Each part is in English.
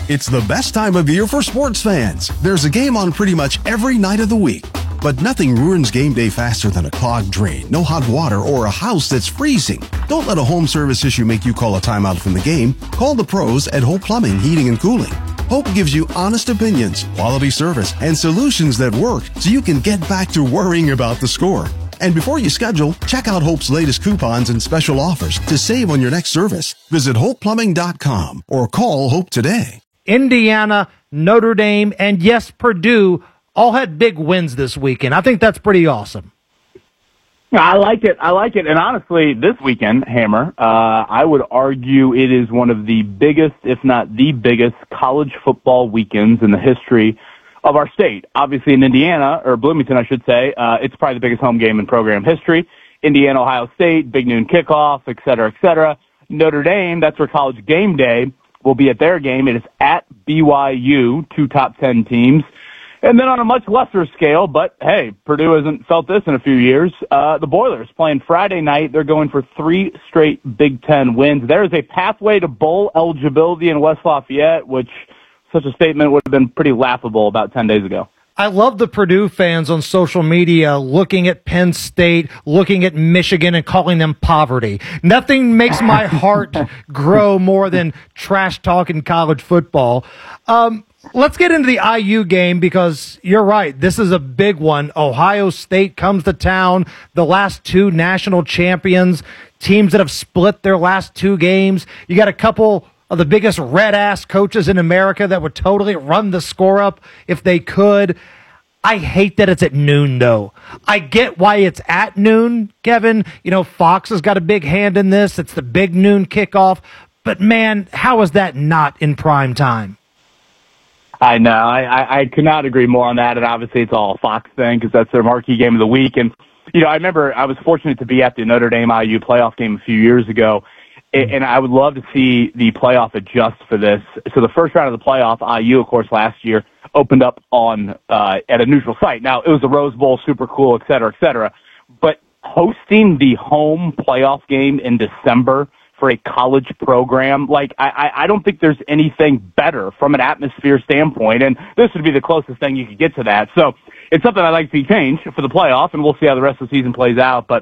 It's the best time of year for sports fans. There's a game on pretty much every night of the week. But nothing ruins game day faster than a clogged drain, no hot water, or a house that's freezing. Don't let a home service issue make you call a timeout from the game. Call the pros at Hope Plumbing, Heating, and Cooling. Hope gives you honest opinions, quality service, and solutions that work so you can get back to worrying about the score. And before you schedule, check out Hope's latest coupons and special offers to save on your next service. Visit HopePlumbing.com or call Hope today. Indiana, Notre Dame, and yes, Purdue all had big wins this weekend. I think that's pretty awesome. I like it. And honestly, this weekend, Hammer, I would argue it is one of the biggest, if not the biggest, college football weekends in the history of our state. Obviously in Indiana, or Bloomington, I should say, it's probably the biggest home game in program history. Indiana, Ohio State, big noon kickoff, et cetera, et cetera. Notre Dame, that's where College Game Day will be at their game. It is at BYU, two top 10 teams. And then on a much lesser scale, but hey, Purdue hasn't felt this in a few years, the Boilers playing Friday night. They're going for 3 straight Big Ten wins. There is a pathway to bowl eligibility in West Lafayette, which such a statement would have been pretty laughable about 10 days ago. I love the Purdue fans on social media looking at Penn State, looking at Michigan, and calling them poverty. Nothing makes my heart grow more than trash talking college football. Let's get into the IU game because you're right. This is a big one. Ohio State comes to town. The last 2 national champions, teams that have split their last 2 games. You got a couple of the biggest red-ass coaches in America that would totally run the score up if they could. I hate that it's at noon, though. I get why it's at noon, Kevin. You know, Fox has got a big hand in this. It's the big noon kickoff. But, man, how is that not in prime time? I know. I could not agree more on that. And obviously it's all a Fox thing because that's their marquee game of the week. And, you know, I remember I was fortunate to be at the Notre Dame IU playoff game a few years ago. And I would love to see the playoff adjust for this. So the first round of the playoff, IU, of course, last year opened up on at a neutral site. Now, it was the Rose Bowl, super cool, et cetera, et cetera. But hosting the home playoff game in December for a college program, like, I don't think there's anything better from an atmosphere standpoint. And this would be the closest thing you could get to that. So it's something I'd like to see change for the playoff, and we'll see how the rest of the season plays out. But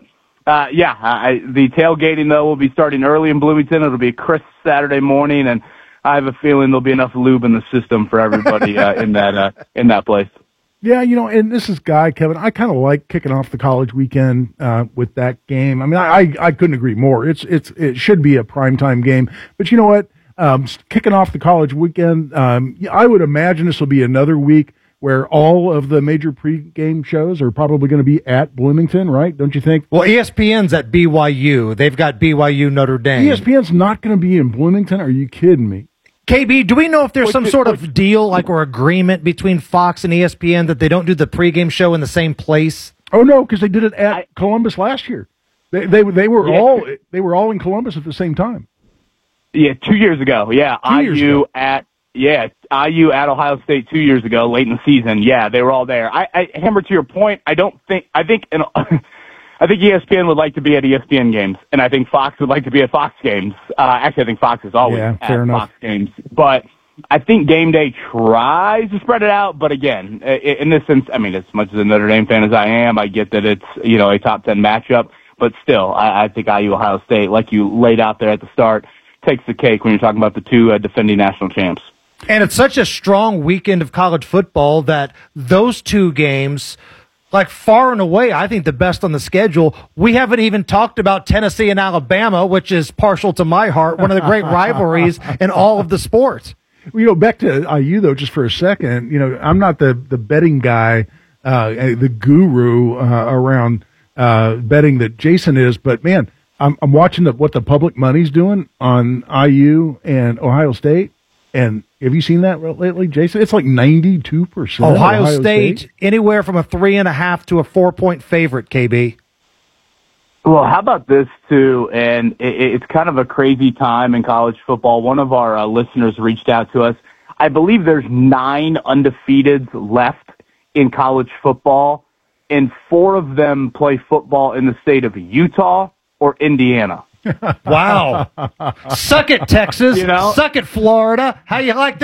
the tailgating, though, will be starting early in Bloomington. It'll be a crisp Saturday morning, and I have a feeling there'll be enough lube in the system for everybody in that place. Yeah, you know, and this is Guy, Kevin. I kind of like kicking off the college weekend with that game. I mean, I couldn't agree more. It should be a primetime game. But you know what? Kicking off the college weekend, I would imagine this will be another week where all of the major pregame shows are probably going to be at Bloomington, right? Don't you think? Well, ESPN's at BYU. They've got BYU Notre Dame. ESPN's not going to be in Bloomington? Are you kidding me? KB, do we know if there's some sort of deal or agreement between Fox and ESPN that they don't do the pregame show in the same place? Oh, no, because they did it at Columbus last year. They were all in Columbus at the same time. Yeah, 2 years ago. Yeah, IU at Ohio State 2 years ago, late in the season. Yeah, they were all there. Hammer, to your point, I think ESPN would like to be at ESPN games, and I think Fox would like to be at Fox games. Actually, I think Fox is always at Fox games. But I think Game Day tries to spread it out. But again, in this sense, I mean, as much as a Notre Dame fan as I am, I get that it's, you know, a top 10 matchup. But still, I think IU Ohio State, like you laid out there at the start, takes the cake when you're talking about the 2 defending national champs. And it's such a strong weekend of college football that those 2 games, far and away, I think the best on the schedule. We haven't even talked about Tennessee and Alabama, which is partial to my heart, one of the great rivalries in all of the sports. You know, back to IU, though, just for a second, you know, I'm not the betting guy, the guru around betting that Jason is, but, man, I'm watching what the public money's doing on IU and Ohio State. And have you seen that lately, Jason? It's like 92%. Ohio State, anywhere from a 3.5 to a 4-point favorite, KB. Well, how about this, too? And it's kind of a crazy time in college football. One of our listeners reached out to us. I believe there's 9 undefeateds left in college football, and 4 of them play football in the state of Utah or Indiana. Wow. Suck it, Texas. You know? Suck it, Florida. How you like that?